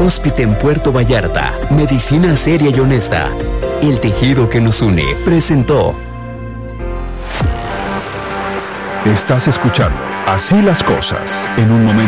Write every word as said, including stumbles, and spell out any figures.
Hóspite en Puerto Vallarta, medicina seria y honesta. El tejido que nos une presentó. Estás escuchando Así las Cosas. En un momento